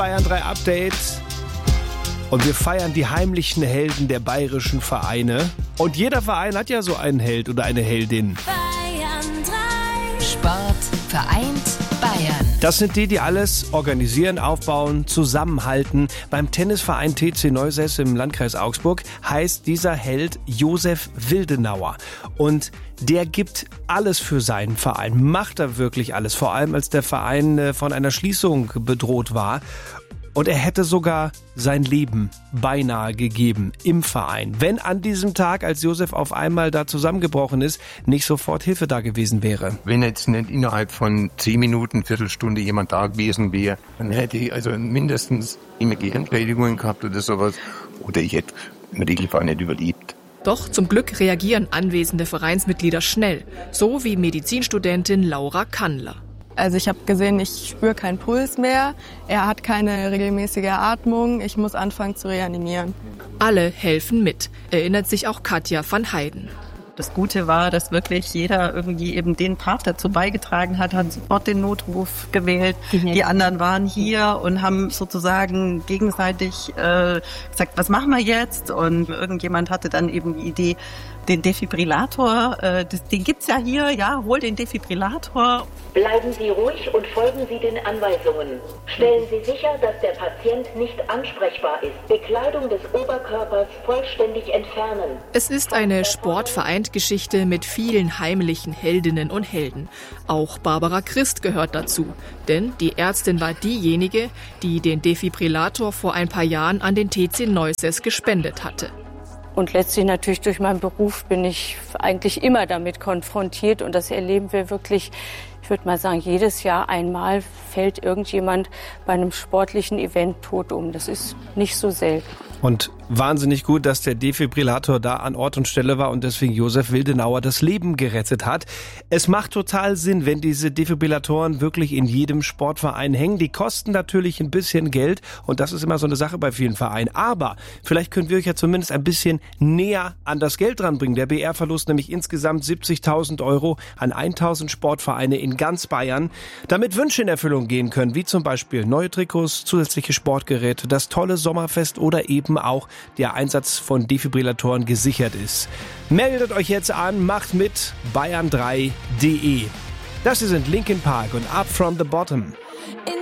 Bayern 3 Update. Und wir feiern die heimlichen Helden der bayerischen Vereine. Und jeder Verein hat ja so einen Held oder eine Heldin. Bayern 3. Sport vereint Bayern. Das sind die alles organisieren, aufbauen, zusammenhalten. Beim Tennisverein TC Neusäß im Landkreis Augsburg heißt dieser Held Josef Wildenauer. Und der gibt alles für seinen Verein, macht er wirklich alles. Vor allem, als der Verein von einer Schließung bedroht war. Und er hätte sogar sein Leben beinahe gegeben im Verein, wenn an diesem Tag, als Josef auf einmal da zusammengebrochen ist, nicht sofort Hilfe da gewesen wäre. Wenn jetzt nicht innerhalb von 10 Minuten, Viertelstunde jemand da gewesen wäre, dann hätte ich also mindestens immer Gehirnschädigungen gehabt oder sowas. Oder ich hätte im Regelfall nicht überlebt. Doch zum Glück reagieren anwesende Vereinsmitglieder schnell, so wie Medizinstudentin Laura Kannler. Also ich habe gesehen, ich spüre keinen Puls mehr, er hat keine regelmäßige Atmung, ich muss anfangen zu reanimieren. Alle helfen mit, erinnert sich auch Katja van Heiden. Das Gute war, dass wirklich jeder irgendwie eben den Part dazu beigetragen hat sofort den Notruf gewählt. Die anderen waren hier und haben sozusagen gegenseitig gesagt, was machen wir jetzt? Und irgendjemand hatte dann eben die Idee, den Defibrillator, den gibt's ja hier, ja, hol den Defibrillator. Bleiben Sie ruhig und folgen Sie den Anweisungen. Stellen Sie sicher, dass der Patient nicht ansprechbar ist. Bekleidung des Oberkörpers vollständig entfernen. Es ist eine Sportvereint-Geschichte mit vielen heimlichen Heldinnen und Helden. Auch Barbara Christ gehört dazu, denn die Ärztin war diejenige, die den Defibrillator vor ein paar Jahren an den TC Neusäß gespendet hatte. Und letztlich natürlich durch meinen Beruf bin ich eigentlich immer damit konfrontiert und das erleben wir wirklich, ich würde mal sagen, jedes Jahr einmal fällt irgendjemand bei einem sportlichen Event tot um. Das ist nicht so selten. Und wahnsinnig gut, dass der Defibrillator da an Ort und Stelle war und deswegen Josef Wildenauer das Leben gerettet hat. Es macht total Sinn, wenn diese Defibrillatoren wirklich in jedem Sportverein hängen. Die kosten natürlich ein bisschen Geld und das ist immer so eine Sache bei vielen Vereinen. Aber vielleicht können wir euch ja zumindest ein bisschen näher an das Geld ranbringen. Der BR-Verlust nämlich insgesamt 70.000 € an 1.000 Sportvereine in ganz Bayern, damit Wünsche in Erfüllung gehen können, wie zum Beispiel neue Trikots, zusätzliche Sportgeräte, das tolle Sommerfest oder eben auch der Einsatz von Defibrillatoren gesichert ist. Meldet euch jetzt an, macht mit bayern3.de. Das hier sind Linkin Park und Up From The Bottom.